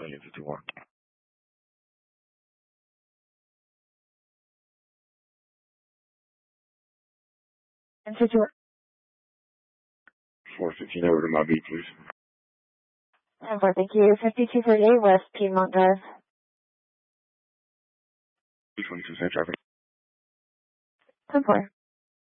Unit 51. 415 over to my beat, please. And for thank you. 5248 West Piedmont Drive. 222, same traffic. 10-4.